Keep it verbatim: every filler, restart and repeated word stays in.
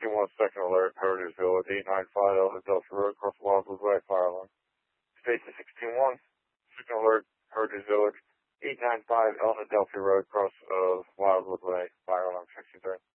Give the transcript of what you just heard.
sixteen one, second alert, Heritage Village, eight nine five Elton Delphi Road, cross Wildwood Way, fire alarm. Station sixteen one, second alert, Heritage Village, eight nine five Elton Delphi Road, cross of Wildwood Way, fire alarm sixteen three.